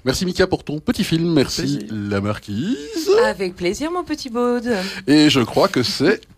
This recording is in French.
Merci Mika pour ton petit film. Merci Plaisir. la marquise. Avec plaisir, mon petit Baude. Et je crois que c'est